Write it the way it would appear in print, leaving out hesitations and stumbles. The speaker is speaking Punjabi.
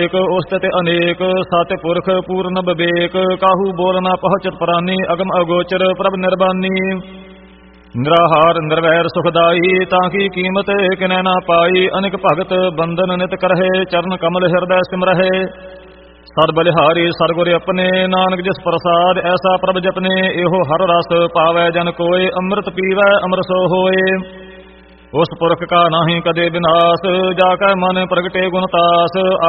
ਇੱਕ ਉਸਤਿ ਅਨੇਕ ਸਤਿ ਪੁਰਖ ਪੂਰਨ ਵਿਵੇਕ ਕਾਹੂ ਬੋਲ ਨਾ ਪਹੁੰਚਤ ਪ੍ਰਾਨੀ ਅਗਮ ਅਗੋਚਰ ਪ੍ਰਭ ਨਿਰਬਾਨੀ ਨਿਰਾਹਾਰ ਨਿਰਵੈਰ ਸੁਖਦਾਈ ਤਾਂ ਕੀ ਕੀਮਤ ਕਿਨੈ ਨਾ ਪਾਈ ਅਨਿਕ ਭਗਤ ਬੰਦਨ ਨਿਤ ਕਰਹਿ ਚਰਨ ਕਮਲ ਹਿਰਦੈ ਸਿਮਰਹਿ ਸਦ ਬਲਿਹਾਰੀ ਸਰਗੁਰ ਆਪਣੇ ਨਾਨਕ ਜਿਸ ਪ੍ਰਸਾਦ ਐਸਾ ਪ੍ਰਭ ਜਪਨੇ ਇਹੋ ਹਰ ਰਸ ਪਾਵੈ ਜਨ ਕੋਇ ਅੰਮ੍ਰਿਤ ਪੀਵੈ ਅਮਰ ਸੋ ਹੋਏ ਉਸ ਪੁਰਖ ਕਾ ਨਾਹੀ ਕਦੇ ਵਿਨਾਸ਼ ਜਾ ਕੈ ਮਨ ਪ੍ਰਗਟੇ ਗੁਣ ਤਾਸ